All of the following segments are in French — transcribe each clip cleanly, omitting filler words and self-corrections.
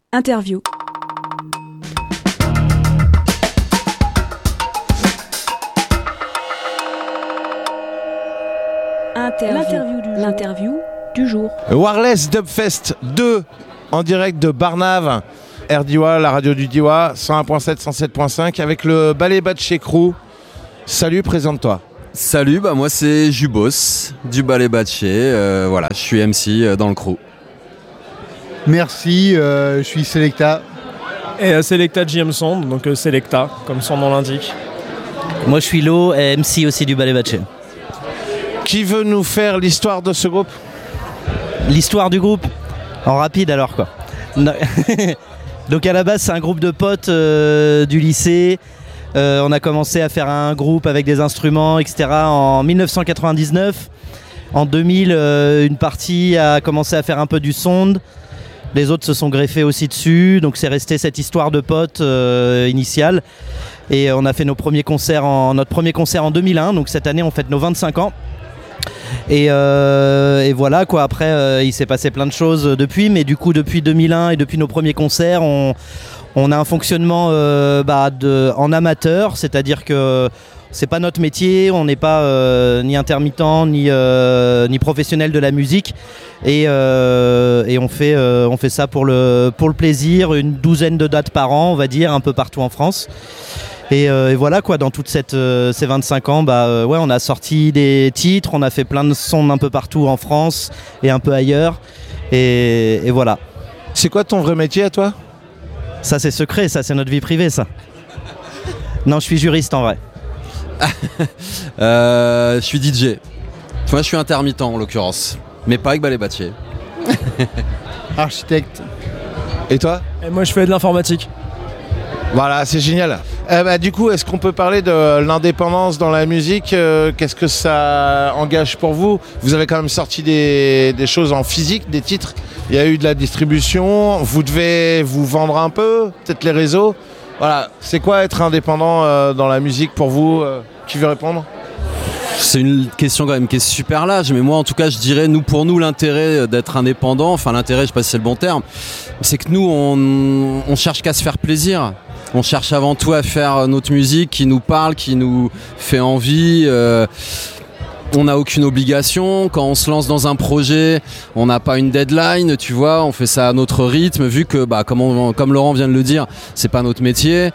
Interview. L'interview du jour. Wireless Dubfest 2 en direct de Barnave, RDIWA, la radio du Diois, 101.7, 107.5 avec le Ballet Batché Crew. Salut, présente-toi. Salut, moi c'est Jubos du Ballet Batché, voilà, je suis MC dans le crew. Merci, je suis Selecta. Et Selecta JM Sound, donc Selecta, comme son nom l'indique. Moi je suis Lo, et MC aussi du Ballet Batché. Qui veut nous faire l'histoire de ce groupe ? L'histoire du groupe ? En rapide alors quoi. Donc à la base c'est un groupe de potes du lycée. On a commencé à faire un groupe avec des instruments, etc. en 1999. En 2000, une partie a commencé à faire un peu du sound. Les autres se sont greffés aussi dessus. Donc c'est resté cette histoire de potes initiale. Et on a fait notre premier concert en 2001. Donc cette année on fête nos 25 ans. Et voilà quoi. Après il s'est passé plein de choses depuis. Mais du coup depuis 2001 et depuis nos premiers concerts, on a un fonctionnement en amateur, c'est-à-dire que c'est pas notre métier, on n'est pas ni intermittent ni professionnel de la musique, et on fait ça pour le plaisir, une douzaine de dates par an, on va dire, un peu partout en France. Et voilà quoi, dans toutes ces 25 ans, on a sorti des titres, on a fait plein de sons un peu partout en France et un peu ailleurs, et voilà. C'est quoi ton vrai métier à toi ? Ça c'est secret, ça c'est notre vie privée ça. Non, je suis juriste en vrai. Je suis DJ. Moi je suis intermittent en l'occurrence, mais pas avec Ballet Batché. Architecte. Et toi ? Et moi je fais de l'informatique. Voilà, c'est génial. Du coup, est-ce qu'on peut parler de l'indépendance dans la musique ? Qu'est-ce que ça engage pour vous ? Vous avez quand même sorti des choses en physique, des titres. Il y a eu de la distribution. Vous devez vous vendre un peu, peut-être les réseaux. Voilà, c'est quoi être indépendant dans la musique pour vous ? Qui veut répondre ? C'est une question quand même qui est super large, mais moi en tout cas je dirais, pour nous l'intérêt d'être indépendant, enfin l'intérêt, je sais pas si c'est le bon terme, c'est que nous on cherche qu'à se faire plaisir. On cherche avant tout à faire notre musique qui nous parle, qui nous fait envie. On n'a aucune obligation. Quand on se lance dans un projet, on n'a pas une deadline, tu vois. On fait ça à notre rythme, vu que, comme Laurent vient de le dire, c'est pas notre métier.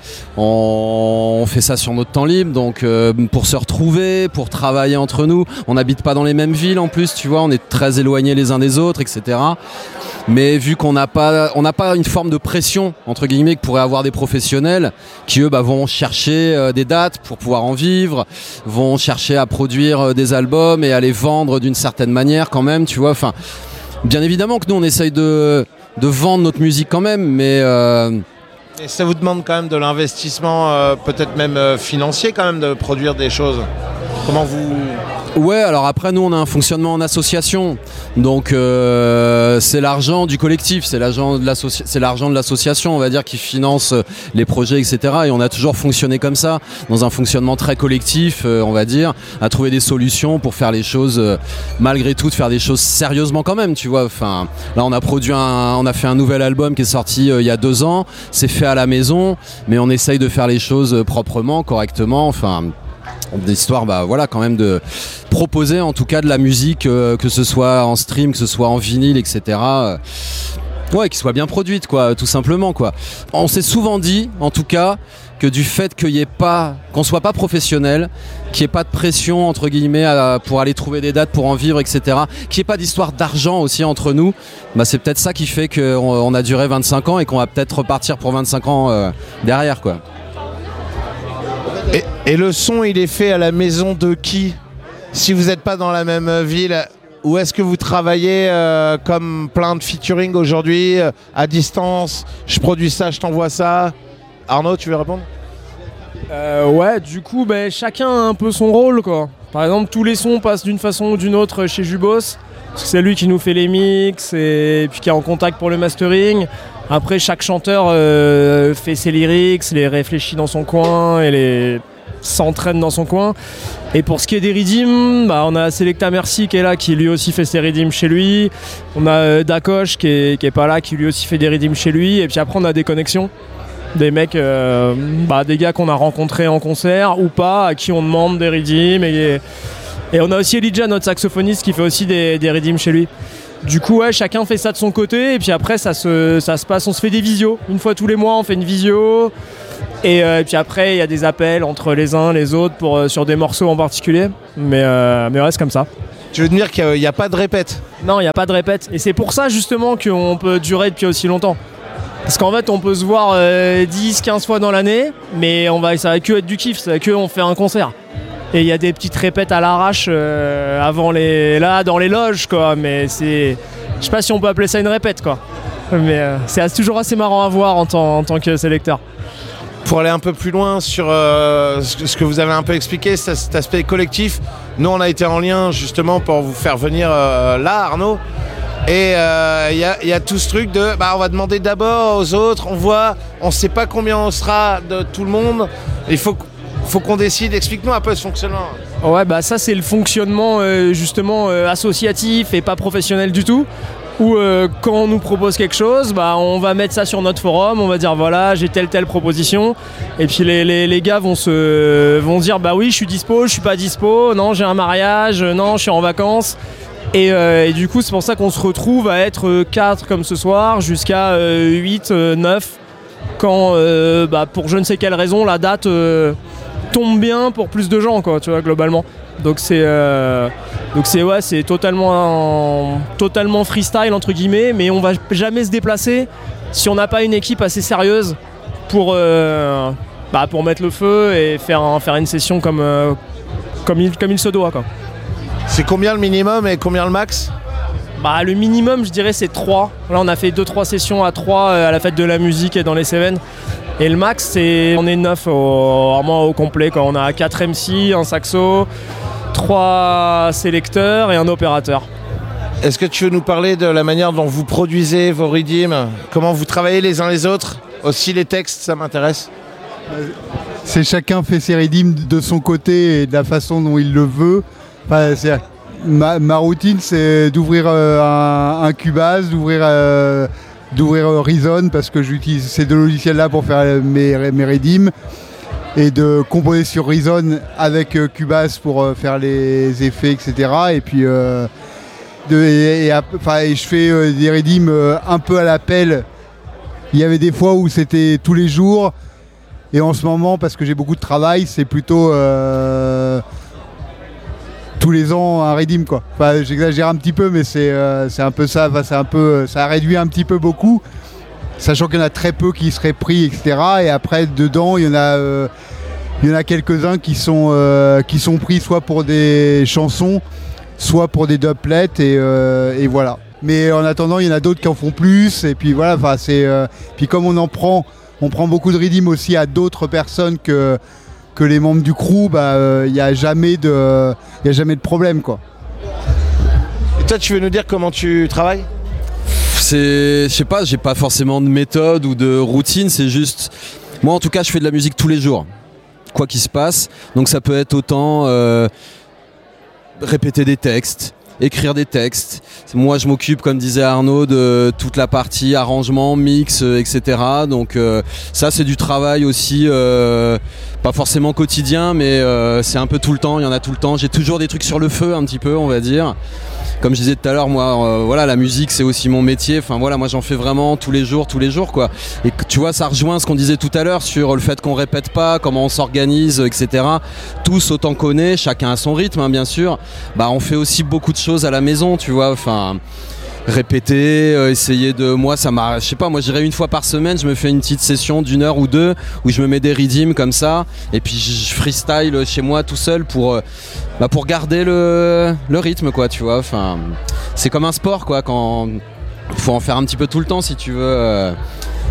On fait ça sur notre temps libre, donc pour se retrouver, pour travailler entre nous. On n'habite pas dans les mêmes villes en plus, tu vois. On est très éloignés les uns des autres, etc. Mais vu qu'on n'a pas une forme de pression entre guillemets que pourraient avoir des professionnels qui eux vont chercher des dates pour pouvoir en vivre, vont chercher à produire des albums et à les vendre d'une certaine manière quand même, tu vois. Enfin, bien évidemment que nous on essaye de vendre notre musique quand même, mais et ça vous demande quand même de l'investissement, peut-être même financier quand même, de produire des choses. Comment vous... Ouais, alors après nous on a un fonctionnement en association, donc c'est l'argent du collectif, c'est l'argent de l'association, on va dire, qui finance les projets, etc. Et on a toujours fonctionné comme ça, dans un fonctionnement très collectif, on va dire, à trouver des solutions pour faire les choses, malgré tout, de faire des choses sérieusement quand même, tu vois. Enfin, là on a fait un nouvel album qui est sorti il y a 2 ans, c'est fait à la maison, mais on essaye de faire les choses proprement, correctement, enfin... L'histoire, voilà, quand même de proposer en tout cas de la musique, que ce soit en stream, que ce soit en vinyle, etc. Ouais, qui soit bien produite, quoi, tout simplement, quoi. On s'est souvent dit, en tout cas, que du fait qu'on soit pas professionnel, qu'il n'y ait pas de pression entre guillemets pour aller trouver des dates pour en vivre, etc. Qu'il n'y ait pas d'histoire d'argent aussi entre nous, c'est peut-être ça qui fait qu'on a duré 25 ans et qu'on va peut-être repartir pour 25 ans derrière, quoi. Et le son, il est fait à la maison de qui ? Si vous n'êtes pas dans la même ville, où est-ce que vous travaillez comme plein de featuring aujourd'hui, à distance ? Je produis ça, je t'envoie ça. Arnaud, tu veux répondre ? Ouais, du coup, chacun a un peu son rôle, quoi. Par exemple, tous les sons passent d'une façon ou d'une autre chez Jubos, parce que c'est lui qui nous fait les mix et puis qui est en contact pour le mastering. Après, chaque chanteur fait ses lyrics, les réfléchit dans son coin et s'entraîne dans son coin. Et pour ce qui est des redeems, on a Selecta Merci qui est là, qui lui aussi fait ses redeems chez lui. On a Dakosh qui est pas là, qui lui aussi fait des redeems chez lui. Et puis après on a des connexions, des mecs, des gars qu'on a rencontrés en concert ou pas, à qui on demande des redeems. Et on a aussi Elijah, notre saxophoniste, qui fait aussi des redeems chez lui. Du coup, ouais, chacun fait ça de son côté, et puis après ça se passe, on se fait des visios. Une fois tous les mois, on fait une visio. Et puis après, il y a des appels entre les uns les autres sur des morceaux en particulier. Mais ouais, c'est comme ça. Tu veux dire qu'il n'y a pas de répète? Non, il n'y a pas de répète. Et c'est pour ça justement qu'on peut durer depuis aussi longtemps. Parce qu'en fait, on peut se voir 10-15 fois dans l'année, mais ça va que être du kiff, ça va que on fait un concert. Et il y a des petites répètes à l'arrache là dans les loges, quoi. Mais je sais pas si on peut appeler ça une répète, quoi. Mais c'est toujours assez marrant à voir en tant que sélecteur. Pour aller un peu plus loin sur ce que vous avez un peu expliqué, cet aspect collectif, nous on a été en lien justement pour vous faire venir là, Arnaud. Et il y a tout ce truc de on va demander d'abord aux autres, on sait pas combien on sera de tout le monde, il faut qu'on décide. Explique-nous un peu ce fonctionnement. Ouais, ça c'est le fonctionnement justement associatif et pas professionnel du tout. Où quand on nous propose quelque chose, on va mettre ça sur notre forum, on va dire voilà, j'ai telle proposition, et puis les gars vont dire oui, je suis dispo, je suis pas dispo, non, j'ai un mariage, non, je suis en vacances. Et du coup, c'est pour ça qu'on se retrouve à être 4 comme ce soir, jusqu'à 8, 9, quand pour je ne sais quelle raison, la date tombe bien pour plus de gens, quoi, tu vois, globalement. Donc c'est totalement freestyle entre guillemets, mais on va jamais se déplacer si on n'a pas une équipe assez sérieuse pour mettre le feu et faire une session comme il se doit, quoi. C'est combien le minimum et combien le max? Le minimum, je dirais, c'est 3. Là, on a fait 2-3 sessions à 3 à la fête de la musique et dans les Cévennes. Et le max, on est 9 vraiment au complet, quoi. On a 4 MC, un saxo, 3 sélecteurs et un opérateur. Est-ce que tu veux nous parler de la manière dont vous produisez vos redeems? Comment vous travaillez les uns les autres? Aussi les textes, ça m'intéresse. C'est chacun fait ses redeems de son côté et de la façon dont il le veut. Ma routine, c'est d'ouvrir un Cubase, d'ouvrir Reason, parce que j'utilise ces 2 logiciels-là pour faire mes redeems, et de composer sur Reason avec Cubase pour faire les effets, etc. Et puis je fais des redeems un peu à l'appel. Il y avait des fois où c'était tous les jours, et en ce moment, parce que j'ai beaucoup de travail, c'est plutôt tous les ans un redeem, quoi. J'exagère un petit peu, mais c'est un peu ça. Ça réduit un petit peu beaucoup, sachant qu'il y en a très peu qui seraient pris, etc. Et après, dedans, il y en a quelques-uns qui sont pris soit pour des chansons, soit pour des doublets, et voilà. Mais en attendant, il y en a d'autres qui en font plus, et puis voilà. Puis comme on prend beaucoup de redeem aussi à d'autres personnes que les membres du crew, il n'y a jamais de problème, quoi. Et toi, tu veux nous dire comment tu travailles? Je sais pas, j'ai pas forcément de méthode ou de routine, c'est juste... Moi, en tout cas, je fais de la musique tous les jours, quoi qu'il se passe. Donc ça peut être autant répéter des textes, écrire des textes. Moi, je m'occupe, comme disait Arnaud, de toute la partie arrangement, mix, etc. Donc ça, c'est du travail aussi, pas forcément quotidien, mais c'est un peu tout le temps. Il y en a tout le temps. J'ai toujours des trucs sur le feu, un petit peu, on va dire. Comme je disais tout à l'heure, moi, la musique, c'est aussi mon métier. Enfin voilà, moi, j'en fais vraiment tous les jours, quoi. Et tu vois, ça rejoint ce qu'on disait tout à l'heure sur le fait qu'on répète pas, comment on s'organise, etc. Tous autant qu'on est, chacun à son rythme, hein, bien sûr. On fait aussi beaucoup de choses à la maison, tu vois. Enfin, répéter, essayer de... Moi, je sais pas, moi, je dirais 1 fois par semaine, je me fais une petite session d'1 heure ou 2 où je me mets des redeems comme ça, et puis je freestyle chez moi tout seul pour garder le rythme, quoi, tu vois. Enfin, c'est comme un sport, quoi, quand faut en faire un petit peu tout le temps si tu veux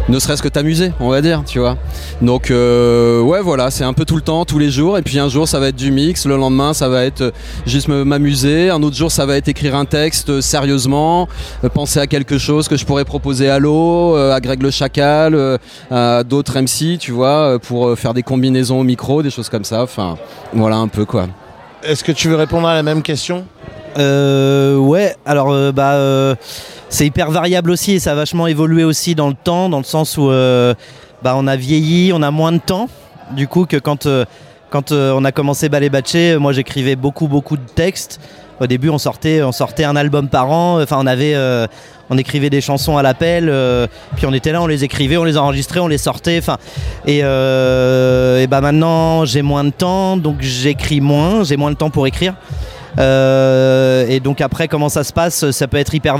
ne serait-ce que t'amuser, on va dire, tu vois. Donc ouais, voilà, c'est un peu tout le temps, tous les jours. Et puis un jour ça va être du mix, le lendemain ça va être juste m'amuser, un autre jour ça va être écrire un texte sérieusement, penser à quelque chose que je pourrais proposer à Lo, à Greg le Chacal, à d'autres MC, tu vois, pour faire des combinaisons au micro, des choses comme ça. Enfin, voilà un peu quoi. Est-ce que tu veux répondre à la même question ? Ouais, alors c'est hyper variable aussi et ça a vachement évolué aussi dans le temps, dans le sens où on a vieilli, on a moins de temps. Du coup que quand on a commencé Ballet Batché, moi j'écrivais beaucoup de textes. Au début on sortait un album par an, enfin on écrivait des chansons à l'appel, puis on était là, on les écrivait, on les enregistrait, on les sortait, enfin et maintenant j'ai moins de temps, donc j'écris moins, j'ai moins de temps pour écrire. Et donc après comment ça se passe, ça peut être hyper